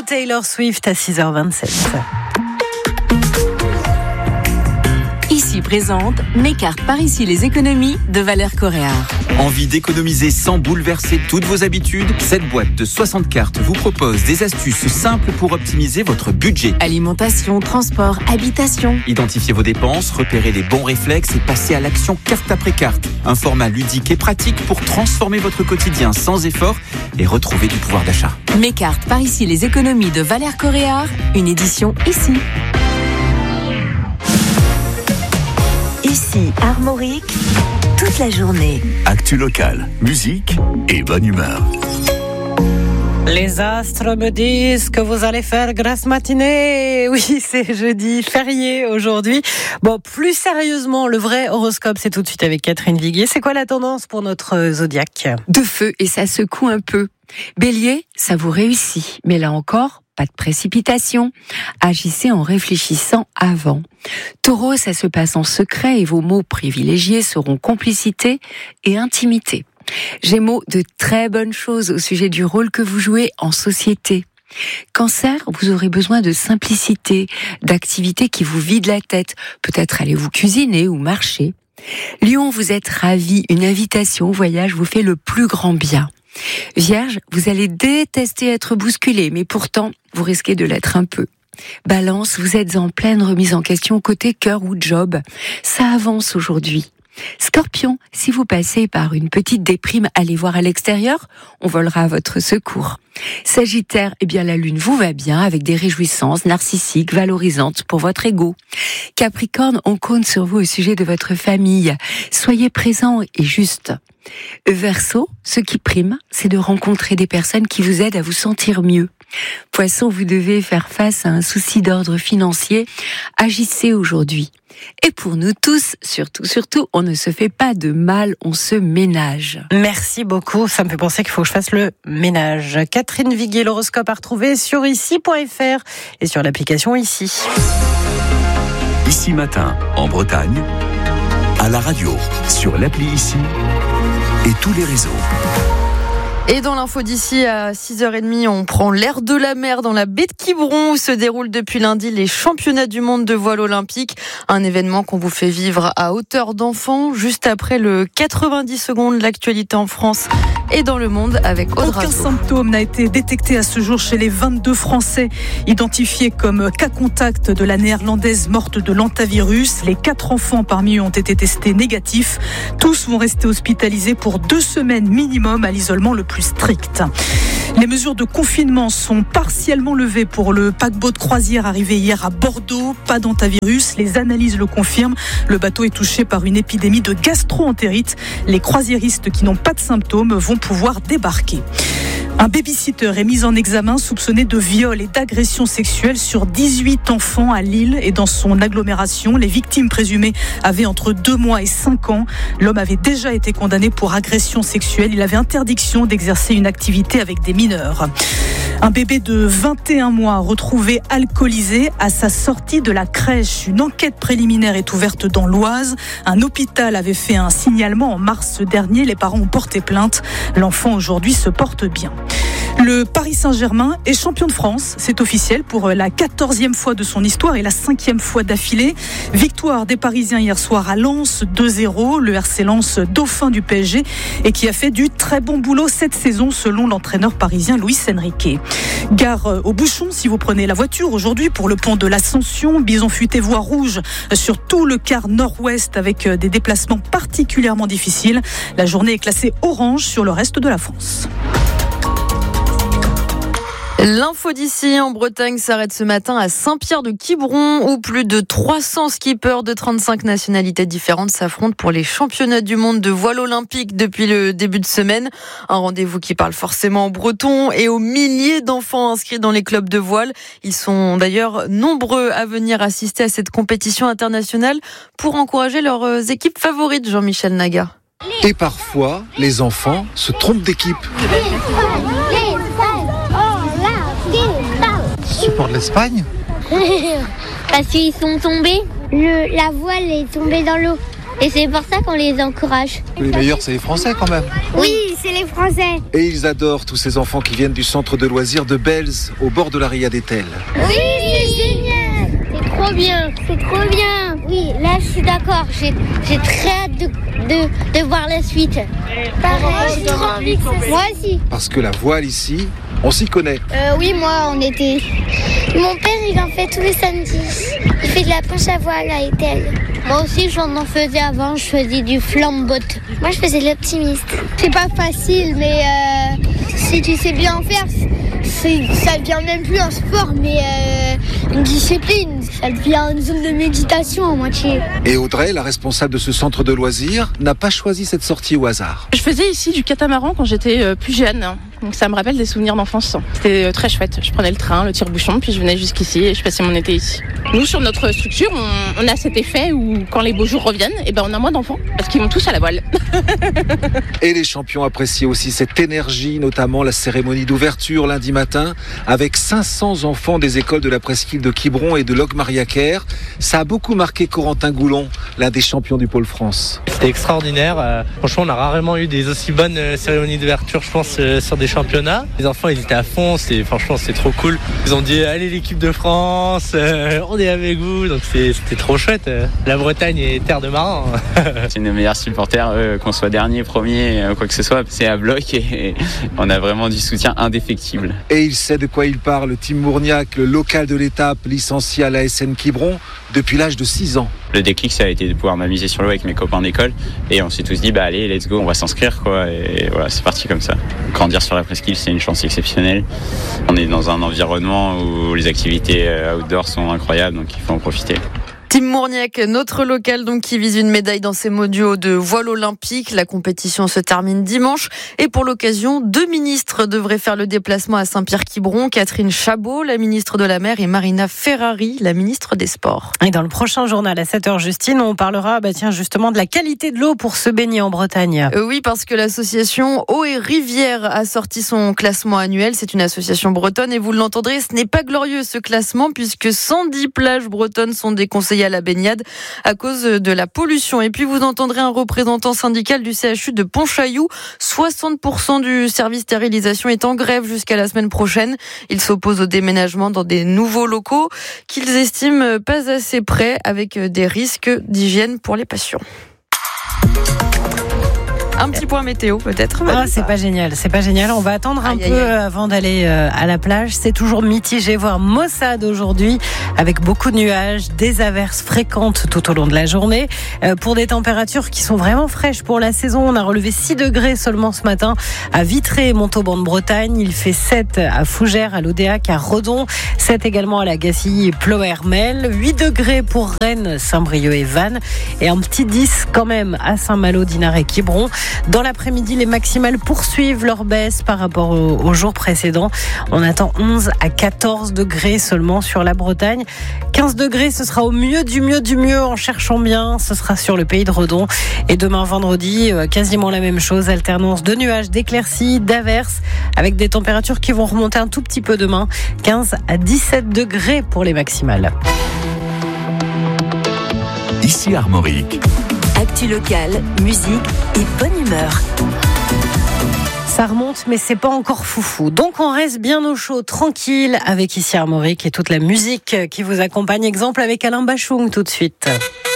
Taylor Swift à 6h27. Ici présente mes cartes par ici les économies de Valère Coréard. Envie d'économiser sans bouleverser toutes vos habitudes? Cette boîte de 60 cartes vous propose des astuces simples pour optimiser votre budget. Alimentation, transport, habitation. Identifiez vos dépenses, repérez les bons réflexes et passez à l'action carte après carte. Un format ludique et pratique pour transformer votre quotidien sans effort et retrouver du pouvoir d'achat. Mes cartes par ici les économies de Valère Coréard, une édition ici. Ici, Armorique, toute la journée. Actu locale, musique et bonne humeur. Les astres me disent que vous allez faire grasse matinée. Oui, c'est jeudi, férié aujourd'hui. Bon, plus sérieusement, le vrai horoscope, c'est tout de suite avec Catherine Viguier. C'est quoi la tendance pour notre zodiaque? De feu et ça secoue un peu. Bélier, ça vous réussit, mais là encore, pas de précipitation. Agissez en réfléchissant avant. Taureau, ça se passe en secret et vos mots privilégiés seront complicité et intimité. Gémeaux, de très bonnes choses au sujet du rôle que vous jouez en société. Cancer, vous aurez besoin de simplicité, d'activités qui vous vident la tête. Peut-être allez-vous cuisiner ou marcher. Lion, vous êtes ravi, une invitation au voyage vous fait le plus grand bien. Vierge, vous allez détester être bousculé, mais pourtant, vous risquez de l'être un peu. Balance, vous êtes en pleine remise en question côté cœur ou job. Ça avance aujourd'hui. Scorpion, si vous passez par une petite déprime, allez voir à l'extérieur, on volera à votre secours. Sagittaire, eh bien la lune vous va bien avec des réjouissances narcissiques, valorisantes pour votre ego. Capricorne, on compte sur vous au sujet de votre famille. Soyez présent et juste. Verseau, ce qui prime, c'est de rencontrer des personnes qui vous aident à vous sentir mieux. Poisson, vous devez faire face à un souci d'ordre financier. Agissez aujourd'hui. Et pour nous tous, surtout, on ne se fait pas de mal, on se ménage. Merci beaucoup, ça me fait penser qu'il faut que je fasse le ménage. Catherine Viguier, l'horoscope à retrouver sur ici.fr et sur l'application Ici. Ici matin, en Bretagne, à la radio, sur l'appli Ici et tous les réseaux. Et dans l'info d'ici à 6h30, on prend l'air de la mer dans la baie de Quiberon où se déroulent depuis lundi les championnats du monde de voile olympique. Un événement qu'on vous fait vivre à hauteur d'enfant, juste après le 90 secondes de l'actualité en France et dans le monde avec Audrey. Aucun symptôme n'a été détecté à ce jour chez les 22 Français identifiés comme cas contact de la néerlandaise morte de l'hantavirus. Les 4 enfants parmi eux ont été testés négatifs. Tous vont rester hospitalisés pour 2 semaines minimum à l'isolement le plus strict. Les mesures de confinement sont partiellement levées pour le paquebot de croisière arrivé hier à Bordeaux. Pas d'hantavirus, les analyses le confirment. Le bateau est touché par une épidémie de gastro-entérite. Les croisiéristes qui n'ont pas de symptômes vont pouvoir débarquer. Un baby-sitter est mis en examen soupçonné de viol et d'agression sexuelle sur 18 enfants à Lille et dans son agglomération. Les victimes présumées avaient entre 2 mois et 5 ans. L'homme avait déjà été condamné pour agression sexuelle. Il avait interdiction d'exercer une activité avec des mineurs. Un bébé de 21 mois retrouvé alcoolisé à sa sortie de la crèche. Une enquête préliminaire est ouverte dans l'Oise. Un hôpital avait fait un signalement en mars dernier. Les parents ont porté plainte. L'enfant aujourd'hui se porte bien. Le Paris Saint-Germain est champion de France, c'est officiel pour la 14e fois de son histoire et la 5e fois d'affilée. Victoire des Parisiens hier soir à Lens, 2-0, le RC Lens dauphin du PSG et qui a fait du très bon boulot cette saison selon l'entraîneur parisien Luis Enrique. Gare aux bouchons si vous prenez la voiture aujourd'hui pour le pont de l'Ascension, bison futé voie rouge sur tout le quart nord-ouest avec des déplacements particulièrement difficiles. La journée est classée orange sur le reste de la France. L'info d'ici en Bretagne s'arrête ce matin à Saint-Pierre-de-Quiberon où plus de 300 skippers de 35 nationalités différentes s'affrontent pour les championnats du monde de voile olympique depuis le début de semaine. Un rendez-vous qui parle forcément en breton et aux milliers d'enfants inscrits dans les clubs de voile. Ils sont d'ailleurs nombreux à venir assister à cette compétition internationale pour encourager leurs équipes favorites, Jean-Michel Naga. Et parfois, les enfants se trompent d'équipe. Supporte l'Espagne. Parce qu'ils sont tombés, la voile est tombée dans l'eau. Et c'est pour ça qu'on les encourage. Les meilleurs, c'est les Français quand même. Oui, c'est les Français. Et ils adorent tous ces enfants qui viennent du centre de loisirs de Belz, au bord de la Ria d'Etel. Oui, c'est génial. C'est trop bien. C'est trop bien. Oui, là, je suis d'accord. J'ai très hâte de voir la suite. Pareil, j'ai trop envie que ça... Moi aussi. Parce que la voile ici, on s'y connaît. Oui, moi, on était... Mon père, il en fait tous les samedis. Il fait de la planche à voile à Etel. Moi aussi, j'en faisais avant. Je faisais du flambeau. Moi, je faisais de l'optimiste. C'est pas facile, mais si tu sais bien en faire, ça devient même plus un sport, mais une discipline. Ça devient une zone de méditation à moitié. Et Audrey, la responsable de ce centre de loisirs, n'a pas choisi cette sortie au hasard. Je faisais ici du catamaran quand j'étais plus jeune. Donc ça me rappelle des souvenirs d'enfance. C'était très chouette. Je prenais le train, le tire-bouchon, puis je venais jusqu'ici et je passais mon été ici. Nous, sur notre structure, on a cet effet où quand les beaux jours reviennent, on a moins d'enfants parce qu'ils vont tous à la voile. Et les champions apprécient aussi cette énergie, notamment la cérémonie d'ouverture lundi matin avec 500 enfants des écoles de la presqu'île de Quiberon et de Locmariaquer. Ça a beaucoup marqué Corentin Goulon, l'un des champions du Pôle France. C'était extraordinaire. Franchement, on a rarement eu des aussi bonnes cérémonies d'ouverture, je pense, sur des championnats. Les enfants, ils étaient à fond. Franchement, c'était trop cool. Ils ont dit, allez l'équipe de France, on est avec vous. Donc c'était trop chouette. La Bretagne est terre de marins. C'est nos meilleurs supporters, qu'on soit dernier, premier, quoi que ce soit. C'est à bloc et on a vraiment du soutien indéfectible. Et il sait de quoi il parle. Tim Mourniac, le local de l'étape, licencié à l'ASN Quiberon depuis l'âge de 6 ans. Le déclic, ça a été de pouvoir m'amuser sur l'eau avec mes copains d'école. Et on s'est tous dit, allez, let's go, on va s'inscrire, quoi. Et voilà, c'est parti comme ça. Grandir sur la presqu'île, c'est une chance exceptionnelle. On est dans un environnement où les activités outdoor sont incroyables, donc il faut en profiter. Tim Mourniac, notre local donc qui vise une médaille dans ses mondiaux de voile olympique. La compétition se termine dimanche et pour l'occasion, 2 ministres devraient faire le déplacement à Saint-Pierre-Quiberon. Catherine Chabot, la ministre de la Mer, et Marina Ferrari, la ministre des Sports. Et dans le prochain journal à 7h, Justine, on parlera justement de la qualité de l'eau pour se baigner en Bretagne. Oui, parce que l'association Eau et Rivière a sorti son classement annuel. C'est une association bretonne et vous l'entendrez, ce n'est pas glorieux ce classement puisque 110 plages bretonnes sont déconseillées à la baignade à cause de la pollution. Et puis vous entendrez un représentant syndical du CHU de Pontchaillou. 60% du service stérilisation est en grève jusqu'à la semaine prochaine. Ils s'opposent au déménagement dans des nouveaux locaux qu'ils estiment pas assez prêts avec des risques d'hygiène pour les patients. Un petit point météo peut-être. C'est pas génial. On va attendre un peu avant d'aller à la plage. C'est toujours mitigé, voire maussade aujourd'hui, avec beaucoup de nuages, des averses fréquentes tout au long de la journée. Pour des températures qui sont vraiment fraîches pour la saison, on a relevé 6 degrés seulement ce matin à Vitré et Montauban de Bretagne. Il fait 7 à Fougères, à l'Odéac, à Redon, 7 également à la Gacilly et Ploërmel, 8 degrés pour Rennes, Saint-Brieuc et Vannes, et un petit 10 quand même à Saint-Malo, Dinard et Quiberon. Dans l'après-midi, les maximales poursuivent leur baisse par rapport aux jours précédents. On attend 11 à 14 degrés seulement sur la Bretagne. 15 degrés, ce sera au mieux du mieux en cherchant bien. Ce sera sur le pays de Redon. Et demain, vendredi, quasiment la même chose. Alternance de nuages, d'éclaircies, d'averses, avec des températures qui vont remonter un tout petit peu demain. 15 à 17 degrés pour les maximales. Ici Armorique. Actu locale, musique et bonne humeur. Ça remonte, mais c'est pas encore foufou. Donc on reste bien au chaud, tranquille, avec Ici Armorique et toute la musique qui vous accompagne. Exemple avec Alain Bachung tout de suite.